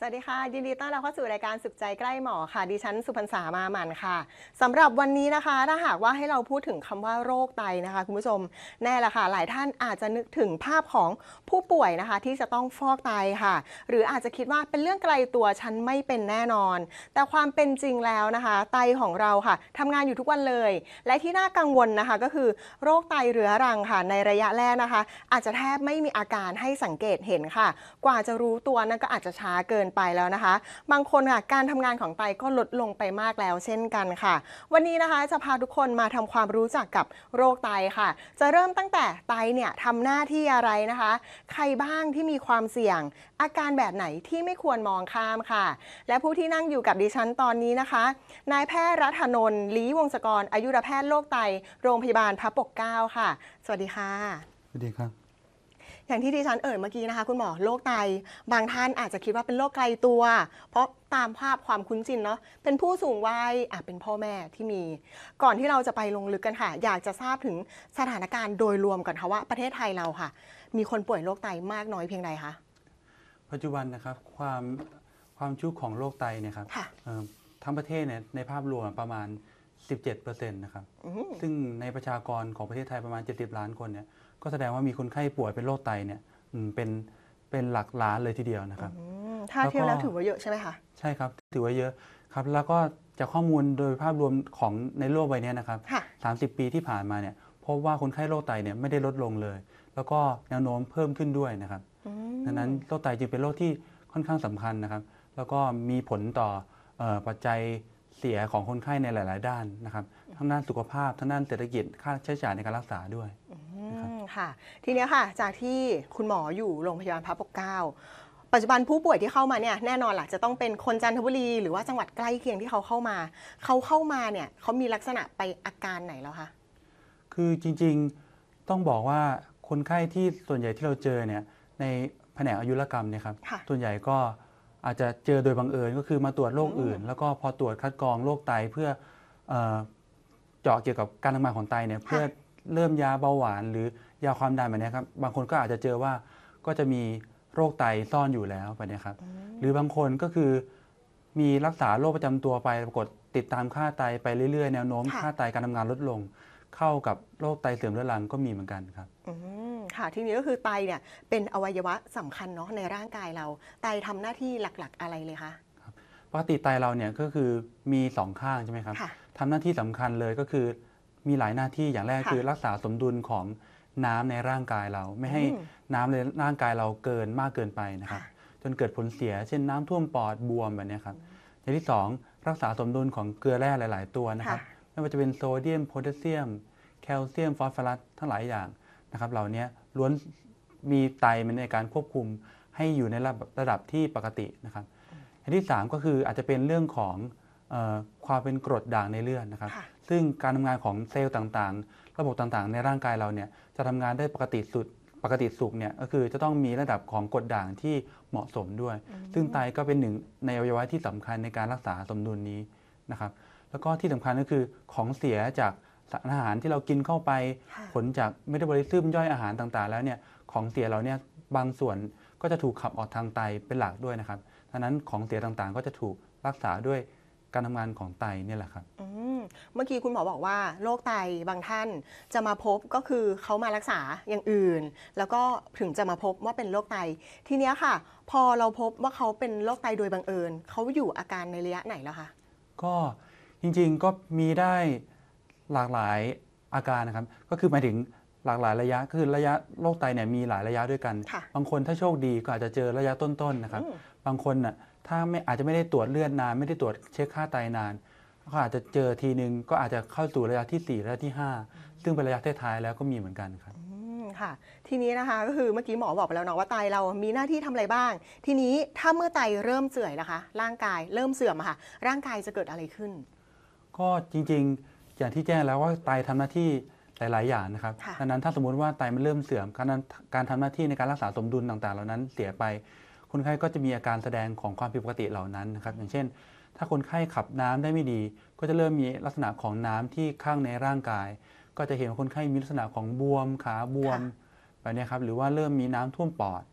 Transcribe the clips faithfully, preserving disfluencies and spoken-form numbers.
วัสดีค่ะยินดีต้อนรับเข้าสู่รายการสุขใจใกล้หมอค่ะดิฉันสุพรรษามาหมันค่ะสำหรับวันนี้นะคะถ้าหากว่าให้เราพูดถึงคำว่าโรคไตนะคะคุณผู้ชมแน่ละค่ะหลายท่านอาจจะนึกถึงภาพของผู้ป่วยนะคะที่จะต้องฟอกไตค่ะหรืออาจจะคิดว่าเป็นเรื่องไกลตัวฉันไม่เป็นแน่นอนแต่ความเป็นจริงแล้วนะคะไตของเราค่ะทำงานอยู่ทุกวันเลยและที่น่ากังวลนะคะก็คือโรคไตเรื้อรังค่ะในระยะแรกนะคะอาจจะแทบไม่มีอาการให้สังเกตเห็นค่ะกว่าจะรู้ตัวนั่นก็อาจจะช้าเกินไปแล้วนะคะบางคนค่ะการทำงานของไตก็ลดลงไปมากแล้วเช่นกันค่ะวันนี้นะคะจะพาทุกคนมาทำความรู้จักกับโรคไตค่ะจะเริ่มตั้งแต่ไตเนี่ยทำหน้าที่อะไรนะคะใครบ้างที่มีความเสี่ยงอาการแบบไหนที่ไม่ควรมองข้ามค่ะและผู้ที่นั่งอยู่กับดิฉันตอนนี้นะคะนายแพทย์รัฐนนท์ลี้วงศกรอายุรแพทย์โรคไตโรงพยาบาลพระปกเกล้าค่ะสวัสดีค่ะสวัสดีครับอย่างที่ดิฉันเอ่ยเมื่อกี้นะคะคุณหมอโรคไตบางท่านอาจจะคิดว่าเป็นโรคไกลตัวเพราะตามภาพความคุ้นชินเนาะเป็นผู้สูงวัยอ่ะเป็นพ่อแม่ที่มีก่อนที่เราจะไปลงลึกกันค่ะอยากจะทราบถึงสถานการณ์โดยรวมก่อนค่ะว่าประเทศไทยเราค่ะมีคนป่วยโรคไตมากน้อยเพียงใดคะปัจจุบันนะครับความความชุกของโรคไตเนี่ยครับทั้งประเทศเนี่ยในภาพรวมประมาณ สิบเจ็ดเปอร์เซ็นต์ นะครับซึ่งในประชากรของประเทศไทยประมาณเจ็ดสิบล้านคนเนี่ยก็แสดงว่ามีคนไข้ป่วยเป็นโรคไตเนี่ยเป็นเป็นหลักล้านเลยทีเดียวนะครับถ้าเทียบแล้วถือว่าเยอะใช่ไหมคะใช่ครับถือว่าเยอะครับแล้วก็จากข้อมูลโดยภาพรวมของในโลกใบนี้นะครับสามสิบปีที่ผ่านมาเนี่ยพบว่าคนไข้โรคไตเนี่ยไม่ได้ลดลงเลยแล้วก็แนวโน้มเพิ่มขึ้นด้วยนะครับดังนั้นโรคไตจึงเป็นโรคที่ค่อนข้างสำคัญนะครับแล้วก็มีผลต่อปัจจัยเสียของคนไข้ในหลายๆด้านนะครับทั้งด้านสุขภาพทั้งด้านเศรษฐกิจค่าใช้จ่ายในการรักษาด้วยค่ะทีนี้ค่ะจากที่คุณหมออยู่โรงพยาบาลพระปกเกล้าปัจจุบันผู้ป่วยที่เข้ามาเนี่ยแน่นอนล่ะจะต้องเป็นคนจันทบุรีหรือว่าจังหวัดใกล้เคียงที่เขาเข้ามาเขาเข้ามาเนี่ยเขามีลักษณะไปอาการไหนแล้วคะคือจริงๆต้องบอกว่าคนไข้ที่ส่วนใหญ่ที่เราเจอเนี่ยในแผนกอายุรกรรมเนี่ยครับส่วนใหญ่ก็อาจจะเจอโดยบังเอิญก็คือมาตรวจโรคอื่นแล้วก็พอตรวจคัดกรองโรคไตเพื่อเจาะเกี่ยวกับการทำงานของไตเนี่ยเพื่อเริ่มยาเบาหวานหรือยาความดันแบบนี้ครับบางคนก็อาจจะเจอว่าก็จะมีโรคไตซ่อนอยู่แล้วแบบนี้ครับหรือบางคนก็คือมีรักษาโรคประจำตัวไปปรากฏติดตามค่าไตไปเรื่อยๆแนวโน้มค่าไตการทำงานลดลงเข้ากับโรคไตเสื่อมเรื้อรังก็มีเหมือนกันครับอืมค่ะทีนี้ก็คือไตเนี่ยเป็นอวัยวะสำคัญเนาะในร่างกายเราไตทำหน้าที่หลักๆอะไรเลยคะครับปกติไตเราเนี่ยก็คือมีสองข้างใช่ไหมครับทำหน้าที่สำคัญเลยก็คือมีหลายหน้าที่อย่างแรกคือรักษาสมดุลของน้ำในร่างกายเราไม่ให้น้ำในร่างกายเราเกินมากเกินไปนะครับจนเกิดผลเสียเช่นน้ำท่วมปอดบวมแบบนี้ครับอย่างที่สองรักษาสมดุลของเกลือแร่หลายๆตัวนะครับไม่ว่าจะเป็นโซเดียมโพแทสเซียมแคลเซียมฟอสฟอรัสทั้งหลายอย่างนะครับเหล่านี้ล้วนมีไตมันในการควบคุมให้อยู่ในระดับที่ปกตินะครับอย่างที่สามก็คืออาจจะเป็นเรื่องของความเป็นกรดด่างในเลือดนะครับซึ่งการทำงานของเซลล์ต่างๆระบบต่างๆในร่างกายเราเนี่ยจะทำงานได้ปกติสุดปกติสุขเนี่ยก็คือจะต้องมีระดับของกรดด่างที่เหมาะสมด้วยซึ่งไตก็เป็นหนึ่งในอวัยวะที่สำคัญในการรักษาสมดุลนี้นะครับแล้วก็ที่สำคัญก็คือของเสียจากสารอาหารที่เรากินเข้าไปผลจากเมตาบอลิซึมย่อยอาหารต่างๆแล้วเนี่ยของเสียเราเนี่ยบางส่วนก็จะถูกขับออกทางไตเป็นหลักด้วยนะครับดังนั้นของเสียต่างๆก็จะถูกรักษาด้วยการทำงานของไตนี่แหละครับเมื่อกี้คุณหมอบอกว่าโรคไตบางท่านจะมาพบก็คือเขามารักษาอย่างอื่นแล้วก็ถึงจะมาพบว่าเป็นโรคไตทีนี้ค่ะพอเราพบว่าเขาเป็นโรคไตโดยบังเอิญเขาอยู่อาการในระยะไหนแล้วคะก็จริงๆก็มีได้หลากหลายอาการนะครับก็คือหมายถึงหลากหลายระยะคือระยะโรคไตเนี่ยมีหลายระยะด้วยกันบางคนถ้าโชคดีก็อาจจะเจอระยะต้นๆนะครับบางคนน่ะถ้าไม่อาจจะไม่ได้ตรวจเลือดนานไม่ได้ตรวจเช็คค่าไตนานก็อาจจะเจอทีนึงก็อาจจะเข้าสู่ระยะที่สี่ระยะที่ห้าซึ่งเป็นระยะท้ายๆแล้วก็มีเหมือนกันครับค่ะทีนี้นะคะก็คือเมื่อกี้หมอบอกไปแล้วเนาะว่าไตเรามีหน้าที่ทำอะไรบ้างทีนี้ถ้าเมื่อไตเริ่มเสื่อมนะคะร่างกายเริ่มเสื่อมค่ะร่างกายจะเกิดอะไรขึ้นก็จริงๆอย่างที่แจ้งแล้วว่าไตทำหน้าที่หลายๆอย่างนะครับดังนั้นถ้าสมมุติว่าไตมันเริ่มเสื่อมการการทำหน้าที่ในการรักษาสมดุลต่างๆเหล่านั้นเสียไปคนไข้ก็จะมีอาการแสดงของความผิดปกติเหล่านั้นนะครับอย่างเช่นถ้าคนไข้ขับน้ำได้ไม่ดีก็จะเริ่มมีลักษณะของน้ำที่ข้างในร่างกายก็จะเห็นว่าคนไข้มีลักษณะของบวมขาบวมแบบนี้ครับหรือว่าเริ่มมีน้ำท่วมปอด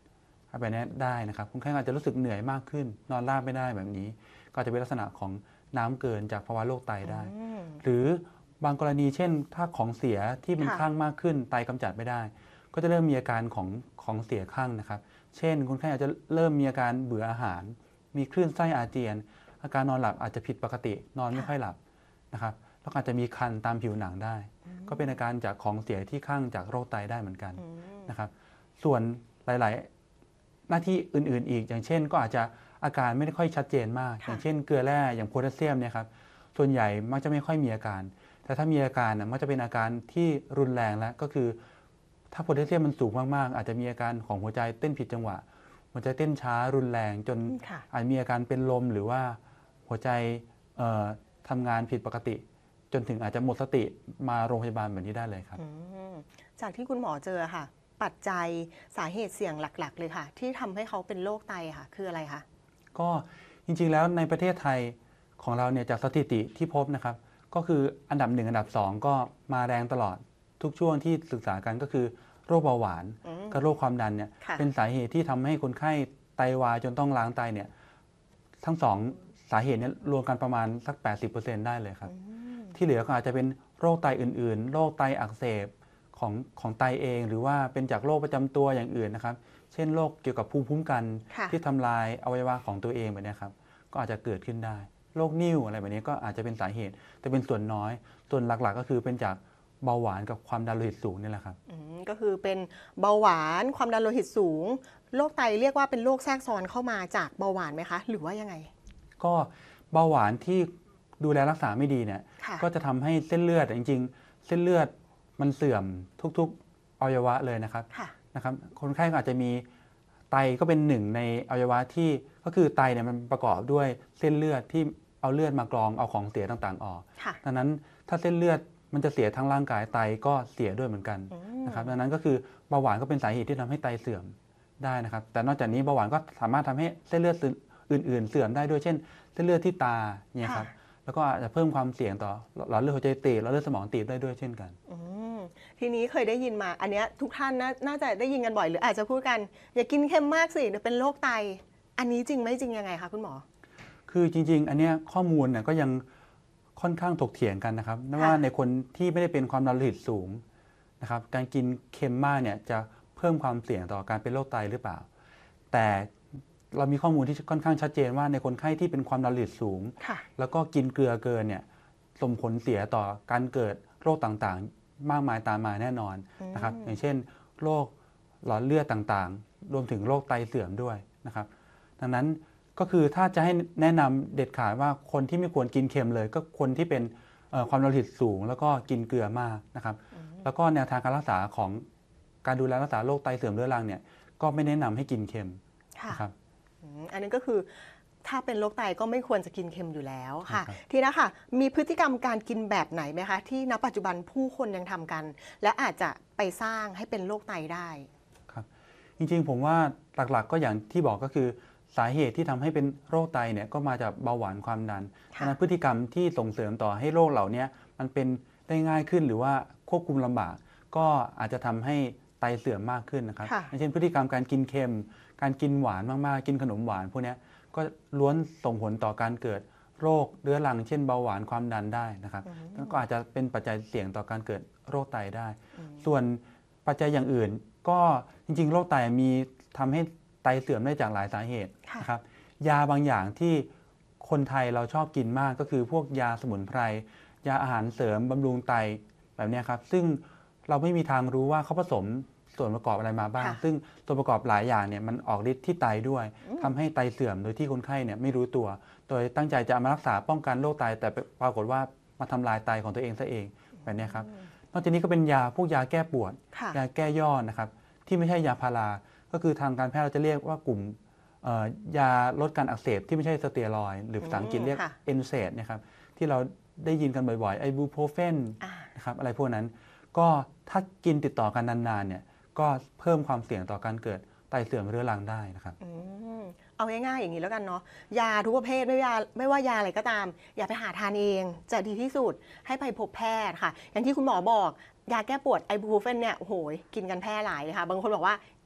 ไปนี้ได้นะครับคนไข้อาจจะรู้สึกเหนื่อยมากขึ้นนอนราบไม่ได้แบบนี้ก็จะเป็นลักษณะของน้ำเกินจากภาวะโรคไตได้หรือบางกรณีเช่นถ้าของเสียที่มันข้างมากขึ้นไตกำจัดไม่ได้ก็จะเริ่มมีอาการของของเสียข้างนะครับเช่นคนไข้อาจจะเริ่มมีอาการเบื่ออาหารมีคลื่นไส้อาเจียนอาการนอนหลับอาจจะผิดปกตินอนไม่ค่อยหลับนะครับแล้วอาจจะมีคันตามผิวหนังได้ก็เป็นอาการจากของเสียที่ข้างจากโรคไตได้เหมือนกันนะครับส่วนหลายๆหน้าที่อื่นๆอีกอย่างเช่นก็อาจจะอาการไม่ได้ค่อยชัดเจนมากอย่างเช่นเกลือแร่อย่างโพแทสเซียมเนี่ยครับส่วนใหญ่มักจะไม่ค่อยมีอาการแต่ถ้ามีอาการนะมักจะเป็นอาการที่รุนแรงแล้วก็คือถ้าโพแทสเซียมมันสูงมากๆอาจจะมีอาการของหัวใจเต้นผิดจังหวะหัวใจเต้นช้ารุนแรงจนอาจมีอาการเป็นลมหรือว่าหัวใจทำงานผิดปกติจนถึงอาจจะหมดสติมาโรงพยาบาลแบบนี้ได้เลยครับจากที่คุณหมอเจอค่ะปัจจัยสาเหตุเสี่ยงหลักๆเลยค่ะที่ทำให้เขาเป็นโรคไตค่ะคืออะไรคะก็จริงๆแล้วในประเทศไทยของเราเนี่ยจากสถิติที่พบนะครับก็คืออันดับหนึ่งอันดับสองก็มาแรงตลอดทุกช่วงที่ศึกษากันก็คือโรคเบาหวานกับโรคความดันเนี่ยเป็นสาเหตุที่ทำให้คนไข้ไตวายจนต้องล้างไตเนี่ยทั้งสองสาเหตุนี้รวมกันประมาณสัก แปดสิบเปอร์เซ็นต์ ได้เลยครับที่เหลือก็อาจจะเป็นโรคไตอื่นๆโรคไตอักเสบของของไตเองหรือว่าเป็นจากโรคประจำตัวอย่างอื่นนะครับเช่นโรคเกี่ยวกับภูมิคุ้มกันที่ทำลายอวัยวะของตัวเองแบบนี้ครับก็อาจจะเกิดขึ้นได้โรคนิ่วอะไรแบบนี้ก็อาจจะเป็นสาเหตุแต่เป็นส่วนน้อยส่วนหลักๆก็คือเป็นจากเบาหวานกับความดันโลหิตสูงนี่แหละครับก็คือเป็นเบาหวานความดันโลหิตสูงโรคไตเรียกว่าเป็นโรคแทรกซ้อนเข้ามาจากเบาหวานไหมคะหรือว่ายังไงก็เบาหวานที่ดูแลรักษาไม่ดีเนี่ยก็จะทำให้เส้นเลือดจริงๆเส้นเลือดมันเสื่อมทุกๆอวัยวะเลยนะครับนะครับคนไข้ก็อาจจะมีไตก็เป็นหนึ่งในอวัยวะที่ก็คือไตเนี่ยมันประกอบด้วยเส้นเลือดที่เอาเลือดมากรองเอาของเสียต่างๆออกดังนั้นถ้าเส้นเลือดมันจะเสียทั้งร่างกายไตก็เสียด้วยเหมือนกันนะครับดังนั้นก็คือเบาหวานก็เป็นสาเหตุที่ทำให้ไตเสื่อมได้นะครับแต่นอกจากนี้เบาหวานก็สามารถทำให้เส้นเลือดอื่นๆเสื่อมได้ด้วยเช่นเส้นเลือดที่ตาเนี่ยครับแล้วก็อาจจะเพิ่มความเสี่ยงต่อหลอดเลือดหัวใจตีบหลอดเลือดสมองตีบได้ด้วยเช่นกันทีนี้เคยได้ยินมาอันนี้ทุกท่านน่าจะได้ยินกันบ่อยหรืออาจจะพูดกันอย่ากินเค็มมากสิเดี๋ยวเป็นโรคไตอันนี้จริงไม่จริงยังไงคะคุณหมอคือจริงๆอันนี้ข้อมูลเนี่ยก็ยังค่อนข้างถกเถียงกันนะครับว่าในคนที่ไม่ได้เป็นความดันโลหิตสูงนะครับการกินเค็มมากเนี่ยจะเพิ่มความเสี่ยงต่อการเป็นโรคไตหรือเปล่าแต่เรามีข้อมูลที่ค่อนข้างชัดเจนว่าในคนไข้ที่เป็นความดันโลหิตสูงแล้วก็กินเกลือเกินเนี่ยส่งผลเสียต่อการเกิดโรคต่างๆมากมายตามมาแน่นอนนะครับอย่างเช่นโรคหลอดเลือดต่างๆรวมถึงโรคไตเสื่อมด้วยนะครับดังนั้นก็คือถ้าจะให้แนะนำเด็ดขาดว่าคนที่ไม่ควรกินเค็มเลยก็คนที่เป็นความดันโลหิตสูงแล้วก็กินเกลือมากนะครับแล้วก็แนวทางการรักษาของการดูแลรักษาโรคไตเสื่อมเรื้อรังเนี่ยก็ไม่แนะนำให้กินเค็มนะครับอันนี้ก็คือถ้าเป็นโรคไตก็ไม่ควรจะกินเค็มอยู่แล้วค่ะทีนี้ค่ะมีพฤติกรรมการกินแบบไหนไหมคะที่ณปัจจุบันผู้คนยังทำกันและอาจจะไปสร้างให้เป็นโรคไตได้ครับจริงๆผมว่าหลักๆก็อย่างที่บอกก็คือสาเหตุที่ทำให้เป็นโรคไตเนี่ยก็มาจากเบาหวานความดันดังนั้นพฤติกรรมที่ส่งเสริมต่อให้โรคเหล่านี้มันเป็นได้ง่ายขึ้นหรือว่าควบคุมลำบากก็อาจจะทำให้ไตเสื่อมมากขึ้นนะครับอย่างเช่นพฤติกรรมการกินเค็มการกินหวานมากๆกินขนมหวานพวกนี้ก็ล้วนส่งผลต่อการเกิดโรคเรื้อรังเช่นเบาหวานความดันได้นะครับแล้วก็อาจจะเป็นปัจจัยเสี่ยงต่อการเกิดโรคไตได้ส่วนปัจจัยอย่างอื่นก็จริงๆโรคไตมีทำให้ไตเสื่อมได้จากหลายสาเหตุนะครับยาบางอย่างที่คนไทยเราชอบกินมากก็คือพวกยาสมุนไพรยาอาหารเสริมบำรุงไตแบบนี้ครับซึ่งเราไม่มีทางรู้ว่าเขาผสมส่วนประกอบอะไรมาบ้างซึ่งส่วนประกอบหลายอย่างเนี่ยมันออกฤทธิ์ที่ไตด้วยทำให้ไตเสื่อมโดยที่คนไข้เนี่ยไม่รู้ตัวโดยตั้งใจจะมารักษาป้องกันโรคไตแต่ปรากฏว่ามาทำลายไตของตัวเองซะเองแบบนี้ครับนอกจากนี้ก็เป็นยาพวกยาแก้ปวดยาแก้ย่อนะครับที่ไม่ใช่ยาพาราก็คือทางการแพทย์เราจะเรียกว่ากลุ่มยาลดการอักเสบที่ไม่ใช่สเตียรอยด์หรือภาษาอังกฤษเรียกเอนเซดนะครับที่เราได้ยินกันบ่อยๆไอบูโพรเฟนนะครับอะไรพวกนั้นก็ถ้ากินติดต่อกันนานๆเนี่ยก็เพิ่มความเสี่ยงต่อการเกิดไตเสื่อมเรื้อรังได้นะครับเอาง่ายๆอย่างนี้แล้วกันเนาะยาทุกประเภทไม่ว่าไม่ว่ายาอะไรก็ตามอย่าไปหาทานเองจะดีที่สุดให้ไปพบแพทย์ค่ะอย่างที่คุณหมอบอกยาแก้ปวดไอบูโพรเฟนเนี่ยโอ้โหกินกันแพร่หลายเลยค่ะบางคนบอกว่า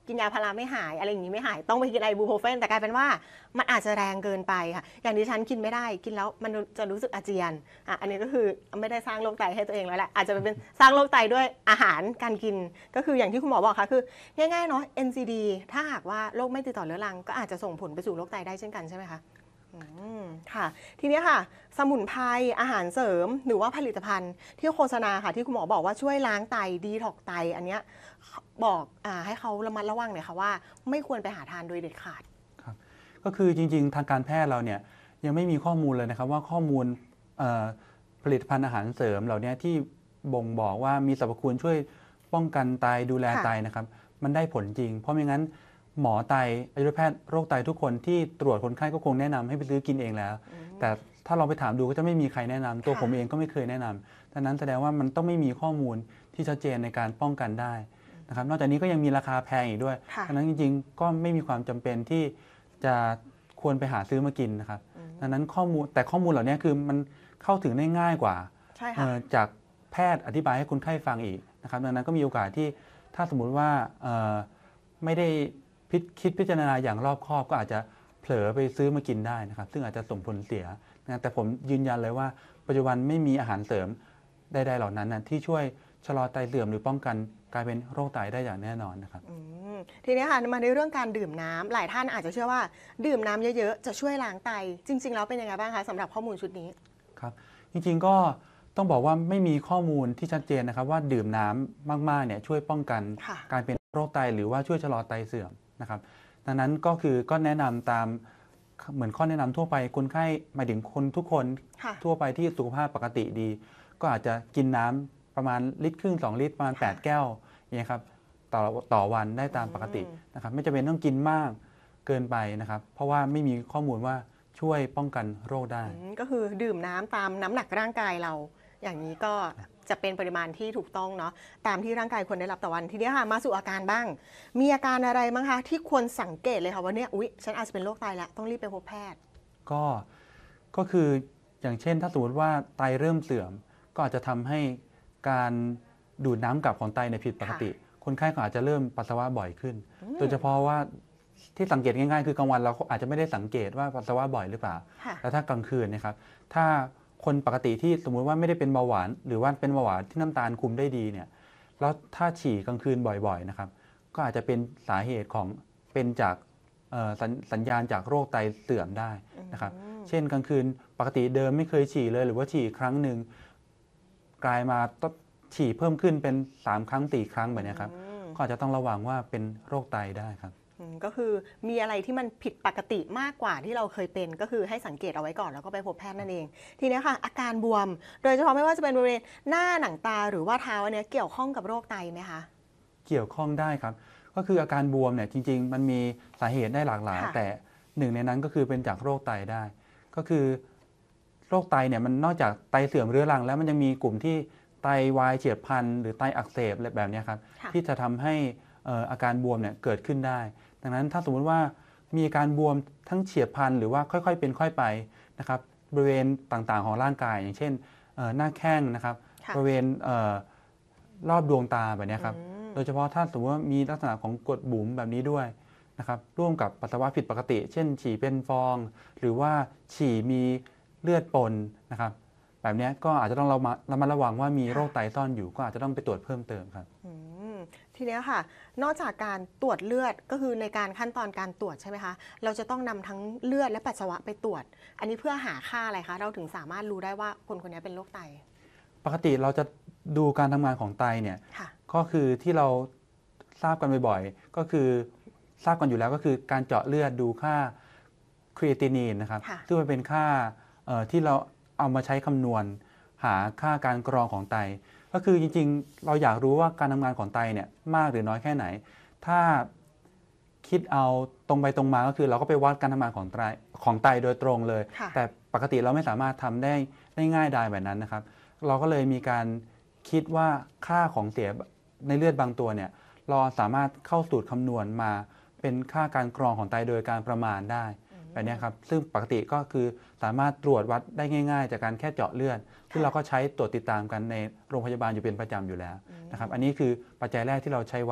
กินยาพาราไม่หายอะไรอย่างนี้ไม่หายต้องไปกินไอบูโพรเฟนแต่กลายเป็นว่ามันอาจจะแรงเกินไปค่ะอย่างที่ฉันกินไม่ได้กินแล้วมันจะรู้สึกอาเจียนอ่ะอันนี้ก็คือไม่ได้สร้างโรคไตให้ตัวเองแล้วแหละอาจจะเป็นสร้างโรคไตด้วยอาหารการกินก็คืออย่างที่คุณหมอบอกค่ะคือง่ายๆเนาะ เอ็น ซี ดี ถ้าหากว่าโรคไม่ติดต่อเรื้อรังก็อาจจะส่งผลไปสู่โรคไตได้เช่นกันใช่ไหมคะค่ะทีนี้ค่ะสมุนไพรอาหารเสริมหรือว่าผลิตภัณฑ์ที่โฆษณาค่ะที่คุณหมอบอกว่าช่วยล้างไตดีท็อกไตอันเนี้ยบอกอ่าให้เขาระมัดระวังหน่อยค่ะว่าไม่ควรไปหาทานโดยเด็ดขาดครับก็คือจริงๆทางการแพทย์เราเนี่ยยังไม่มีข้อมูลเลยนะครับว่าข้อมูลผลิตภัณฑ์อาหารเสริมเหล่านี้ที่บ่งบอกว่ามีสรรพคุณช่วยป้องกันไตดูแลไตนะครับมันได้ผลจริงเพราะไม่งั้นหมอไตอายุรแพทย์โรคไตทุกคนที่ตรวจคนไข้ก็คงแนะนำให้ไปซื้อกินเองแล้วแต่ถ้าเราไปถามดูก็จะไม่มีใครแนะนำตัวผมเองก็ไม่เคยแนะนำดังนั้นแสดงว่ามันต้องไม่มีข้อมูลที่ชัดเจนในการป้องกันได้นะครับนอกจากนี้ก็ยังมีราคาแพงอีกด้วยดังนั้นจริงๆก็ไม่มีความจำเป็นที่จะควรไปหาซื้อมากินนะครับดังนั้นข้อมูลแต่ข้อมูลเหล่านี้คือมันเข้าถึงได้ง่ายกว่าจากแพทย์อธิบายให้คนไข้ฟังอีกนะครับดังนั้นก็มีโอกาสที่ถ้าสมมุติว่าไม่ได้คิดพิจารณาอย่างรอบคอบก็อาจจะเผลอไปซื้อมากินได้นะครับซึ่งอาจจะส่งผลเสียนะแต่ผมยืนยันเลยว่าปัจจุบันไม่มีอาหารเสริมใดๆเหล่านั้นนะที่ช่วยชะลอไตเสื่อมหรือป้องกันกลายเป็นโรคไตได้อย่างแน่นอนนะครับทีนี้ค่ะมาในเรื่องการดื่มน้ำหลายท่านอาจจะเชื่อว่าดื่มน้ำเยอะๆจะช่วยล้างไตจริงๆแล้วเป็นยังไงบ้างคะสำหรับข้อมูลชุดนี้ครับจริงๆก็ต้องบอกว่าไม่มีข้อมูลที่ชัดเจนนะครับว่าดื่มน้ำมากๆเนี่ยช่วยป้องกันการเป็นโรคไตหรือว่าช่วยชะลอไตเสื่อมนะครับดังนั้นก็คือก็แนะนำตามเหมือนข้อแนะนำทั่วไปคนไข้หมายถึงคนทุกคนทั่วไปที่สุขภาพปกติดีก็อาจจะกินน้ำประมาณลิตรครึ่งสองลิตรประมาณแปดแก้วอย่างนี้ครับต่อต่อวันได้ตามปกตินะครับไม่จำเป็นต้องกินมากเกินไปนะครับเพราะว่าไม่มีข้อมูลว่าช่วยป้องกันโรคได้ก็คือดื่มน้ำตามน้ำหนักร่างกายเราอย่างนี้ก็จะเป็นปริมาณที่ถูกต้องเนาะตามที่ร่างกายควรได้รับต่อวันทีนี้ค่ะมาสู่อาการบ้างมีอาการอะไรบ้างคะที่ควรสังเกตเลยค่ะว่าเนี่ยอุ๊ยฉันอาจจะเป็นโรคไตแล้วต้องรีบไปพบแพทย์ก็ก็คืออย่างเช่นถ้าสมมติว่าไตเริ่มเสื่อมก็อาจจะทำให้การดูดน้ำกลับของไตในผิดปกติคนไข้ก็อาจจะเริ่มปัสสาวะบ่อยขึ้นโดยเฉพาะว่าที่สังเกตง่ายๆคือกลางวันเราอาจจะไม่ได้สังเกตว่าปัสสาวะบ่อยหรือเปล่าแล้วถ้ากลางคืนนะครับถ้าคนปกติที่สมมุติว่าไม่ได้เป็นเบาหวานหรือว่าเป็นเบาหวานที่น้ำตาลคุมได้ดีเนี่ยแล้วถ้าฉี่กลางคืนบ่อยๆนะครับก็อาจจะเป็นสาเหตุของเป็นจากสสัญญาณจากโรคไตเสื่อมได้นะครับเช่นกลางคืนปกติเดิมไม่เคยฉี่เลยหรือว่าฉี่ครั้งหนึ่งกลายมาต้องฉี่เพิ่มขึ้นเป็นสามครั้งสี่ครั้งแบบนี้ครับก็อาจจะต้องระวังว่าเป็นโรคไตได้ครับก็คือมีอะไรที่มันผิดปกติมากกว่าที่เราเคยเป็นก็คือให้สังเกตเอาไว้ก่อนแล้วก็ไปพบแพทย์นั่นเองทีนี้ค่ะอาการบวมโดยเฉพาะไม่ว่าจะเป็นบริเวณหน้าหนังตาหรือว่าเท้าอันนี้เกี่ยวข้องกับโรคไตไหมคะเกี่ยวข้องได้ครับก็คืออาการบวมเนี่ยจริงๆมันมีสาเหตุได้หลากหลายแต่หนึ่งในนั้นก็คือเป็นจากโรคไตได้ก็คือโรคไตเนี่ยมันนอกจากไตเสื่อมเรื้อรังแล้วมันยังมีกลุ่มที่ไตวายเฉียบพลันหรือไตอักเสบอะไรแบบนี้ครับที่จะทำให้อาการบวมเนี่ยเกิดขึ้นได้ดังนั้นถ้าสมมุติว่ามีอาการบวมทั้งเฉียบพลันหรือว่าค่อยๆเป็นค่อยไปนะครับบริเวณต่างๆของร่างกายอย่างเช่นหน้าแข้งนะครับบริเวณรอบดวงตาแบบนี้ครับโดยเฉพาะถ้าสมมติว่ามีลักษณะของกรดบุ๋มแบบนี้ด้วยนะครับร่วมกับปัสสาวะผิดปกติเช่นฉี่เป็นฟองหรือว่าฉี่มีเลือดปนนะครับแบบนี้ก็อาจจะต้องเรามาระมัดระวังว่ามีโรคไตซ่อนอยู่ก็อาจจะต้องไปตรวจเพิ่มเติมครับทีนี้ค่ะนอกจากการตรวจเลือดก็คือในการขั้นตอนการตรวจใช่ไหมคะเราจะต้องนำทั้งเลือดและปัสสาวะไปตรวจอันนี้เพื่อหาค่าอะไรคะเราถึงสามารถรู้ได้ว่าคนคนนี้เป็นโรคไตปกติเราจะดูการทำงานของไตเนี่ยก็คือที่เราทราบกันบ่อยๆก็คือทราบกันอยู่แล้วก็คือการเจาะเลือดดูค่าครีเอตินีนนะครับซึ่งมันเป็นค่าที่เราเอามาใช้คำนวณหาค่าการกรองของไตก็คือจริงๆเราอยากรู้ว่าการทำงานของไตเนี่ยมากหรือน้อยแค่ไหนถ้าคิดเอาตรงไปตรงมาก็คือเราก็ไปวัดการทำงานของไตของไตโดยตรงเลยแต่ปกติเราไม่สามารถทำได้ได้ง่ายดายแบบนั้นนะครับเราก็เลยมีการคิดว่าค่าของเสียในเลือดบางตัวเนี่ยเราสามารถเข้าสูตรคำนวณมาเป็นค่าการกรองของไตโดยการประมาณได้แบบนี้ครับซึ่งปกติก็คือสามารถตรวจวัดได้ง่ายๆจากการแค่เจาะเลือดซึ่งเราก็ใช้ตรวจติดตามกันในโรงพยาบาลอยู่เป็นประจำอยู่แล้วนะครับอันนี้คือปัจจัยแรกที่เราใช้วัด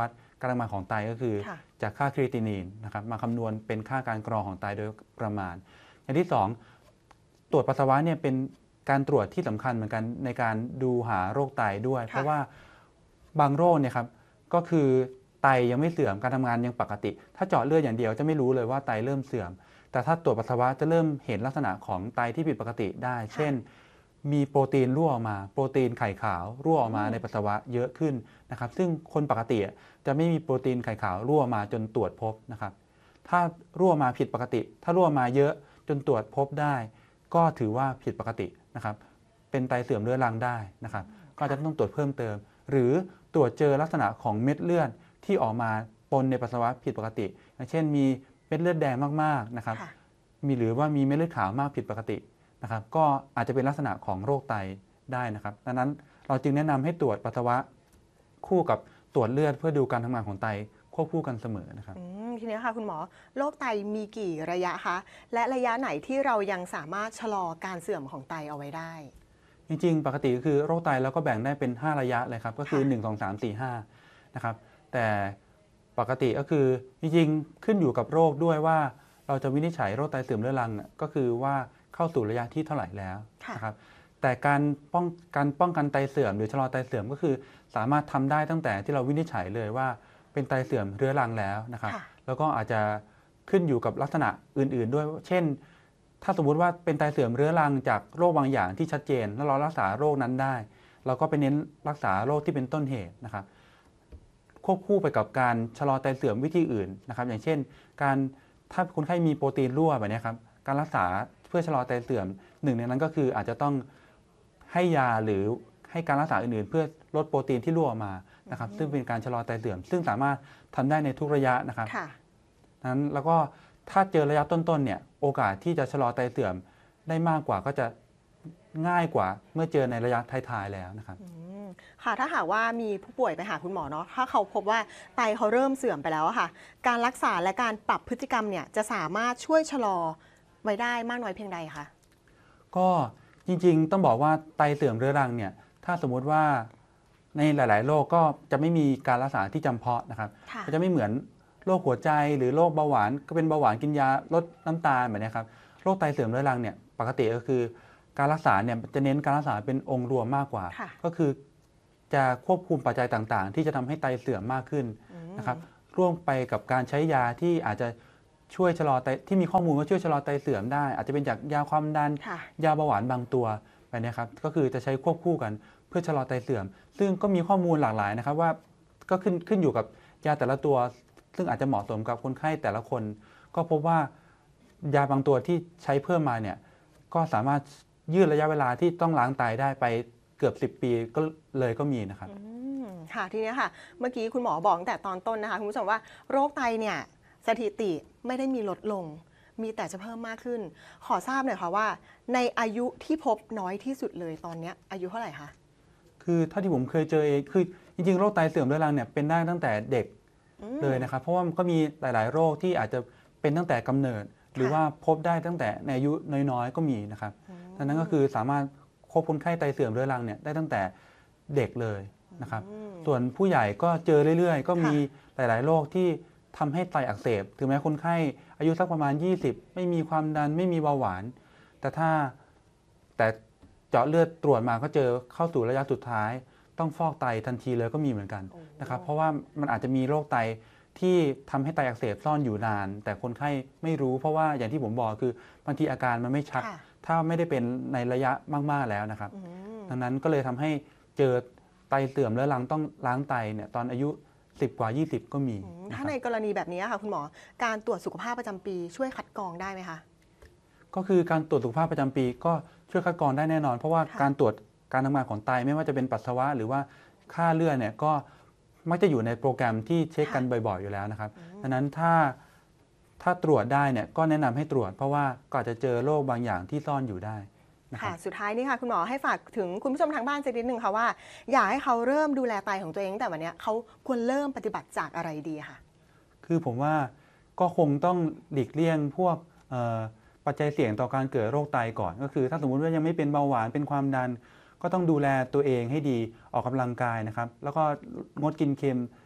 การทำงานของไตก็คือจากค่าครีตินีนนะครับมาคำนวณเป็นค่าการกรองของไตโดยประมาณอย่างที่สองตรวจปัสสาวะเนี่ยเป็นการตรวจที่สำคัญเหมือนกันในการดูหาโรคไตด้วยเพราะว่าบางโรคเนี่ยครับก็คือไตยังไม่เสื่อมการทำงานยังปกติถ้าเจาะเลือดอย่างเดียวจะไม่รู้เลยว่าไตเริ่มเสื่อมแต่ถ้าตรวจปัสสาวะจะเริ่มเห็นลักษณะของไตที่ผิดปกติได้เช่นมีโปรตีนรั่วออกมาโปรตีนไข่ขาวรั่วออกมาในปัสสาวะเยอะขึ้นนะครับซึ่งคนปกติจะไม่มีโปรตีนไข่ขาวรั่วมาจนตรวจพบนะครับถ้ารั่วมาผิดปกติถ้ารั่วมาเยอะจนตรวจพบได้ก็ถือว่าผิดปกตินะครับเป็นไตเสื่อมเรื้อรังได้นะครับก็จะต้องตรวจเพิ่มเติมหรือตรวจเจอลักษณะของเม็ดเลือดที่ออกมาปนในปัสสาวะผิดปกติอย่างเช่นมีเม็ดเลือดแดงมากๆนะครับมีหรือว่ามีเม็ดเลือดขาวมากผิดปกตินะครับก็อาจจะเป็นลักษณะของโรคไตได้นะครับดังนั้นเราจึงแนะนำให้ตรวจปัสสาวะคู่กับตรวจเลือดเพื่อดูการทำงานของไตควบคู่กันเสมอนะครับทีนี้ค่ะคุณหมอโรคไตมีกี่ระยะคะและระยะไหนที่เรายังสามารถชะลอการเสื่อมของไตเอาไว้ได้จริงๆปกติก็คือโรคไตแล้วก็แบ่งได้เป็นห้าระยะเลยครับก็คือหนึ่ง สอง สาม สี่ ห้านะครับแต่ปกติก็คือจริงๆขึ้นอยู่กับโรคด้วยว่าเราจะวินิจฉัยโรคไตเสื่อมเรื้อรังก็คือว่าเข้าสู่ระยะที่เท่าไหร่แล้วนะครับแต่การป้องการป้องกันไตเสื่อมหรือชะลอไตเสื่อมก็คือสามารถทำได้ตั้งแต่ที่เราวินิจฉัยเลยว่าเป็นไตเสื่อมเรื้อรังแล้วนะครับแล้วก็อาจจะขึ้นอยู่กับลักษณะอื่นๆด้วยเช่นถ้าสมมุติว่าเป็นไตเสื่อมเรื้อรังจากโรคบางอย่างที่ชัดเจนแล้วเรารักษาโรคนั้นได้เราก็ไปเน้นรักษาโรคที่เป็นต้นเหตุนะครับควบคู่ไปกับการชะลอไตเสื่อมวิธีอื่นนะครับอย่างเช่นการถ้าคนไข้มีโปรตีนรั่วแบบนี้ครับการรักษาเพื่อชะลอไตเสื่อมหนึ่งในนั้นก็คืออาจจะต้องให้ยาหรือให้การรักษาอื่นๆเพื่อลดโปรตีนที่รั่วมานะครับซึ่งเป็นการชะลอไตเสื่อมซึ่งสามารถทำได้ในทุกระยะนะครับนั้นแล้วก็ถ้าเจอระยะต้นๆเนี่ยโอกาสที่จะชะลอไตเสื่อมได้มากกว่าก็จะง่ายกว่าเมื่อเจอในระยะท้ายๆแล้วนะครับค่ะถ้าหากว่ามีผู้ป่วยไปหาคุณหมอเนาะถ้าเขาพบว่าไตเขาเริ่มเสื่อมไปแล้วค่ะการรักษาและการปรับพฤติกรรมเนี่ยจะสามารถช่วยชะลอไว้ได้มากน้อยเพียงใดคะก็จริงๆต้องบอกว่าไตเสื่อมเรื้อรังเนี่ยถ้าสมมุติว่าในหลายๆโรคก็จะไม่มีการรักษาที่จำเพาะนะครับก็จะไม่เหมือนโรคหัวใจหรือโรคเบาหวานก็เป็นเบาหวานกินยาลดน้ำตาลแบบนี้ครับโรคไตเสื่อมเรื้อรังเนี่ยปกติก็คือการรักษาเนี่ยจะเน้นการรักษาเป็นองค์รวมมากกว่าก็คือจะควบคุมปัจจัยต่างๆที่จะทำให้ไตเสื่อมมากขึ้นนะครับร่วมไปกับการใช้ยาที่อาจจะช่วยชะลอไตที่มีข้อมูลว่าช่วยชะลอไตเสื่อมได้อาจจะเป็นจากยาความดันยาเบาหวานบางตัวไปนะครับก็คือจะใช้ควบคู่กันเพื่อชะลอไตเสื่อมซึ่งก็มีข้อมูลหลากหลายนะครับว่าก็ขึ้นขึ้นอยู่กับยาแต่ละตัวซึ่งอาจจะเหมาะสมกับคนไข้แต่ละคนก็พบว่ายาบางตัวที่ใช้เพิ่มมาเนี่ยก็สามารถยืดระยะเวลาที่ต้องล้างไตได้ไปเกือบสิบปีก็เลยก็มีนะครับค่ะทีนี้ค่ะเมื่อกี้คุณหมอบอกตั้งแต่ตอนต้นนะคะคุณผู้ชมว่าโรคไตเนี่ยสถิติไม่ได้มีลดลงมีแต่จะเพิ่มมากขึ้นขอทราบหน่อยค่ะว่าในอายุที่พบน้อยที่สุดเลยตอนนี้อายุเท่าไหร่คะคือถ้าที่ผมเคยเจอเองคือจริงๆโรคไตเสื่อมเรื้อรังเนี่ยเป็นได้ตั้งแต่เด็กเลยนะครับเพราะว่ามันก็มีหลายๆโรคที่อาจจะเป็นตั้งแต่กำเนิดหรือว่าพบได้ตั้งแต่ในอายุน้อยๆก็มีนะครับดังนั้นก็คือสามารถพบคนไข้ไตเสื่อมเรื้อรังเนี่ยได้ตั้งแต่เด็กเลยนะครับส่วนผู้ใหญ่ก็เจอเรื่อยๆก็มีหลายๆโรคที่ทำให้ไตอักเสบถึงแม้คนไข้อายุสักประมาณยี่สิบไม่มีความดันไม่มีเบาหวานแต่ถ้าแต่เจาะเลือดตรวจมาก็เจอเข้าสู่ระยะสุดท้ายต้องฟอกไตทันทีเลยก็มีเหมือนกันนะครับเพราะว่ามันอาจจะมีโรคไตที่ทำให้ไตอักเสบซ่อนอยู่นานแต่คนไข้ไม่รู้เพราะว่าอย่างที่ผมบอกคือบางทีอาการมันไม่ชัดถ้าไม่ได้เป็นในระยะมากๆแล้วนะครับดังนั้นก็เลยทำให้เจอไตเสื่อมเรื้อรังต้องล้างไตเนี่ยตอนอายุสิบกว่ายี่สิบก็มีถ้าในกรณีแบบนี้ค่ะคุณหมอการตรวจสุขภาพประจำปีช่วยคัดกรองได้ไหมคะก็คือการตรวจสุขภาพประจำปีก็ช่วยคัดกรองได้แน่นอนเพราะว่าการตรวจการทำงานของไตไม่ว่าจะเป็นปัสสาวะหรือว่าค่าเลือดเนี่ยก็มักจะอยู่ในโปรแกรมที่เช็คกันบ่อยๆอยู่แล้วนะครับดังนั้นถ้าถ้าตรวจได้เนี่ยก็แนะนำให้ตรวจเพราะว่าก็อาจจะเจอโรคบางอย่างที่ซ่อนอยู่ได้ค่ะสุดท้ายนี่ค่ะคุณหมอให้ฝากถึงคุณผู้ชมทางบ้านสักนิดหนึ่งค่ะว่าอยากให้เขาเริ่มดูแลไตของตัวเองแต่วันนี้เขาควรเริ่มปฏิบัติจากอะไรดีค่ะคือผมว่าก็คงต้องหลีกเลี่ยงพวกปัจจัยเสี่ยงต่อการเกิดโรคไตก่อนก็คือถ้าสมมุติว่ายังไม่เป็นเบาหวานเป็นความดันก็ต้องดูแลตัวเองให้ดีออกกำลังกายนะครับแล้วก็งดกินเค็ม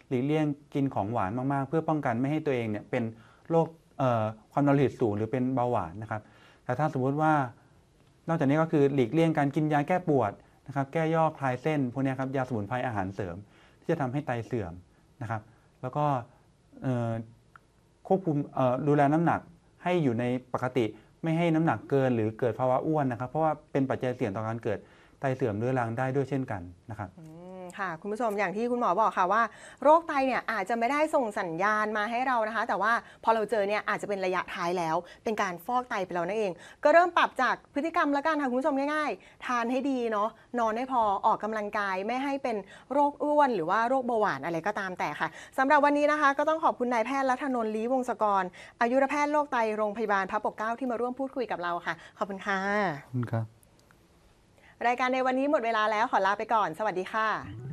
หลีกเลี่ยงกินของหวานมากๆเพื่อป้องกันไม่ให้ตัวเองเนี่ยเป็นโรคความดันโลหิตสูงหรือเป็นเบาหวานนะครับแต่ถ้าสมมุติว่านอกจากนี้ก็คือหลีกเลี่ยงการกินยาแก้ปวดนะครับแก้ย่อคลายเส้นพวกนี้ครับยาสมุนไพรอาหารเสริมที่จะทำให้ไตเสื่อมนะครับแล้วก็ควบคุมดูแลน้ำหนักให้อยู่ในปกติไม่ให้น้ำหนักเกินหรือเกิดภาวะอ้วนนะครับเพราะว่าเป็นปัจจัยเสี่ยงต่อการเกิดไตเสื่อมเรื้อรังได้ด้วยเช่นกันนะครับค่ะคุณผู้ชมอย่างที่คุณหมอบอกค่ะว่าโรคไตเนี่ยอาจจะไม่ได้ส่งสัญญาณมาให้เรานะคะแต่ว่าพอเราเจอเนี่ยอาจจะเป็นระยะท้ายแล้วเป็นการฟอกไตไปแล้วนั่นเองก็เริ่มปรับจากพฤติกรรมแล้วกันค่ะคุณผู้ชมง่ายๆทานให้ดีเนาะนอนให้พอออกกำลังกายไม่ให้เป็นโรคอ้วนหรือว่าโรคเบาหวานอะไรก็ตามแต่ค่ะสำหรับวันนี้นะคะก็ต้องขอบคุณนายแพทย์รัฐนนท์ ลี้วงศกรอายุรแพทย์โรคไตโรงพยาบาลพระปกเกล้าที่มาร่วมพูดคุยกับเราค่ะขอบคุณค่ะขอบคุณครับรายการในวันนี้หมดเวลาแล้วขอลาไปก่อนสวัสดีค่ะ